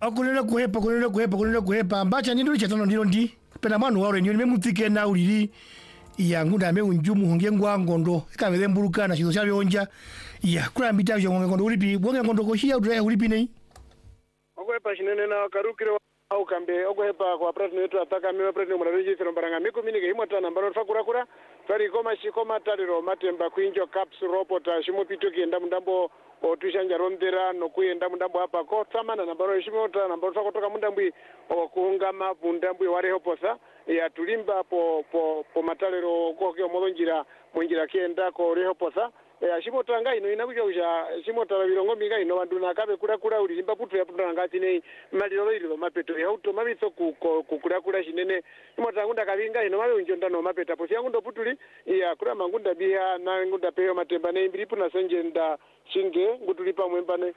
akulele kuhepa mbacha nindu chatano ndiro ndi pena manu waro ndiyo memutike na ulili ya ngunda me unjumu honge ngwangondo ikavele mburuka na chizo chavyo onja ya kula mbita yo ngondo ulipi bonge ngondo koshia udra ulipi nei ogohepa shinene na karukiro au kambe ogohepa kwa president wetu ataka mewe president mwanariji sirombaranga miku minike himota nambaro fakura tari koma shikoma tariro matemba kuinjo caps ropota shimo pito kienda mundambo otushanja rondera nokuyenda mundambo hapa ko tsamana nambaro shimota nambaro fakotoka mundambwi okuungama mundambwi warehoposa ya tulimba po matalero kokyo molonjira munjira kienda ko rehoposa shimota nga ino inakuja shimota birongo miga ino bandu nakabe kula ulimba putu ya putu ngati nei maliro ilo mapeto ya auto mabitso kula shinene shimota ngunda kabinga ino mabe unjonda no mapeta posi yangundo putuli ya kula mangunda biha na ngunda peyo matemba nei mbilipu na senjenda shinge ngutulipa mwembane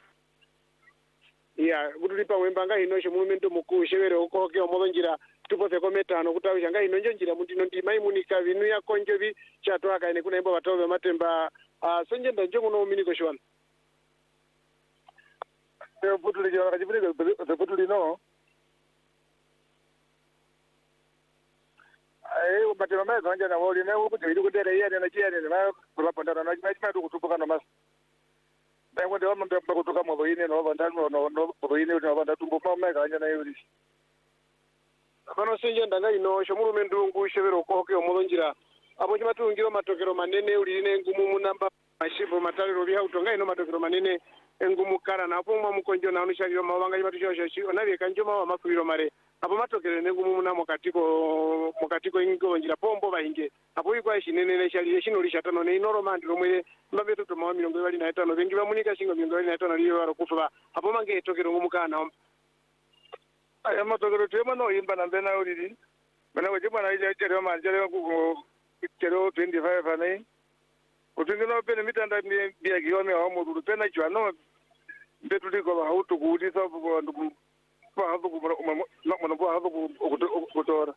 ya ngutulipa mwembanga ino shimumento mukuu shewere okokyo molonjira tupose kometano kutawisha nga inonjo njira mundino ndima imunika vinu ya konjovi chato akaine kuna imbo batobe matemba sonjenda njongo no miniko shwana yo putuli jona kajibuni de putuli no ai matemba mai kanja na woli ne ku jidu ku dere yene na jene na kula pandana na mai tu kutupuka no mas dai wonde wamma de kutuka mo boyine no bandano no boyine no bandatu mbo mai kanja na yuri Bano senjenda nga ino shomuru mendungu shevero koke omolonjira abo chimatungiro matokero manene uline ngumu munamba mashibo matalero bya utonga ino matokero manene ngumu kara na apo mwa mukonjo na onishaliro mawanga chimatusho shi onabe kanjoma wa mafubiro mare apo matokero ne ngumu munamo mukatiko ingo njira pombo bainge apo ikwa shinene ne shalire shino lishatano ne inoro mandiro mwe mbabeto to mawa milongo bali na etano bengi bamunika shingo milongo bali na etano liyo baro kufa apo mange etokero ngumu kana aya matokero tema no imba na mbena ulili bana weje bana ija chere manjere ku chere 25 ane utingino pene mitanda bia giome wa mu pena jwano mbetu liko ba auto kuti sabu ko ndu ba hapo ku no bo hapo ku kutora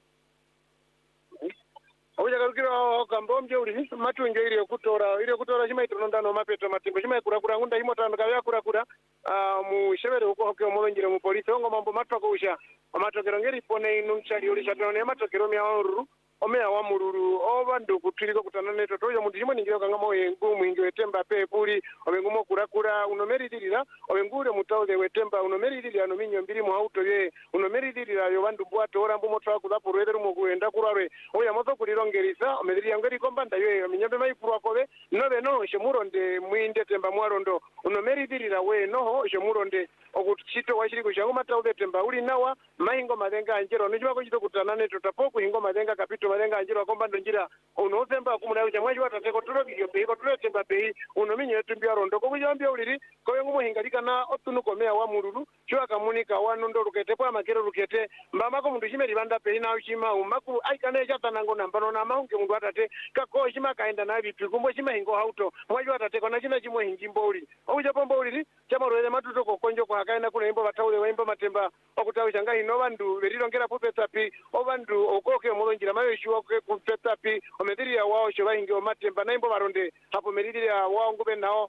Oja karukiro kambo mje uri matunjo ile kutora shima itonda no mapeto matimbo shima kura ngunda imotando kavya kura mu shevere uko hokyo molonjire mu polisi ngo mambo matoko usha amatokero ngeri pone inu chali uri chatano ne matokero mya oruru omea wa mururu obandu kutiriko kutanane toto yo mundimo ningiro kanga moye ngumu ingo etemba pe puri obengumo kura unomeridirira obengure mutaude wetemba unomeridirira no minyo mbiri mu auto ye unomeridirira yo bandu bwato orambo motwa kulapo rweder mu kuenda kurarwe oya moto kulirongerisa omeriria ngeri kombanda yo minyambe maipurwa kobe nobe no shemuronde muinde temba mwarondo unomeridirira we noho shemuronde okuchito washiriko shango mataude temba uli nawa maingo madenga anjero nijwa ko chito kutanane totapoku hingo madenga kapito madenga anjero kombando njira unosemba kumuna ucha mwaji watateko tulobiyo pe ko tuletemba pe unominyo tumbya rondo ko kujambya uliri ko yengumo hingalika na otunuko mea wa mururu chwa kamunika wanondo rukete kwa makero rukete mbama ko mundu chimeri banda pe na uchima umaku aikane chata nango nambano na maunge mundu atate kako chima kaenda na bipi kumbo chima hingo hauto mwaji watateko na china chimo hinjimbo uli oja pombo uliri chama roele matuto ko konjo kwa kaenda kuna imbo bataude wa imbo matemba okutawisha ngai no bandu berirongera pupetapi obandu okoke molonjira mayo shuwa kupetapi omediria wao shoba inge matemba na imbo baronde hapo mediria wao ngube nao